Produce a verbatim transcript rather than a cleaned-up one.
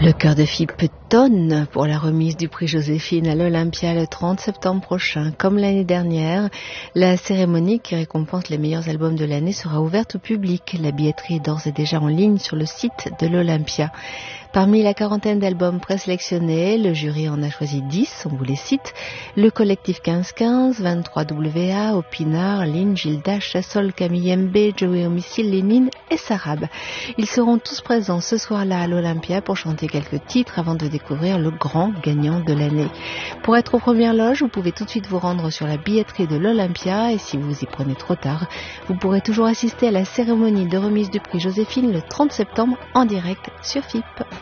Le chœur de filles tonne pour la remise du prix Joséphine à l'Olympia le trente septembre prochain. Comme l'année dernière, la cérémonie qui récompense les meilleurs albums de l'année sera ouverte au public. La billetterie est d'ores et déjà en ligne sur le site de l'Olympia. Parmi la quarantaine d'albums présélectionnés, le jury en a choisi dix, on vous les cite. Le collectif quinze quinze, vingt-trois W A, Opinard, Lynn, Gilda, Chassol, Camille M B, Joey Homicile, Lénine et Sarab. Ils seront tous présents ce soir-là à l'Olympia pour chanter quelques titres avant de découvrir le grand gagnant de l'année. Pour être aux premières loges, vous pouvez tout de suite vous rendre sur la billetterie de l'Olympia et si vous y prenez trop tard, vous pourrez toujours assister à la cérémonie de remise du prix Joséphine le trente septembre en direct sur F I P.